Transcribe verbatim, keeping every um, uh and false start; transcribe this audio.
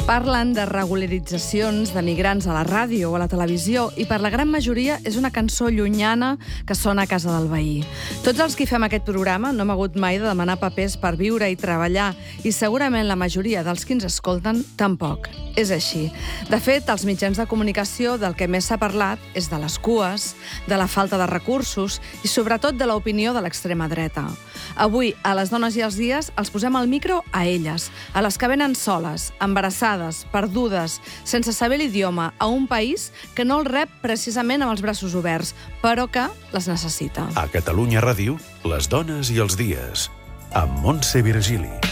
Parlen de regularitzacions de migrants a la ràdio o a la televisió i per la gran majoria és una cançó llunyana que sona a casa del veí. Tots els que fem aquest programa no hem hagut mai de demanar papers per viure i treballar i segurament la majoria dels que ens escolten tampoc. És així. De fet, als mitjans de comunicació del que més s'ha parlat és de les cues, de la falta de recursos i sobretot de l'opinió de l'extrema dreta. Avui, a Les dones i els dies, els posem al micro a elles, a les que venen soles, embarassades, perdudes, sense saber l'idioma, a un país que no els rep precisament amb els braços oberts, però que les necessita. A Catalunya Ràdio, Les dones i els dies, amb Montse Virgili.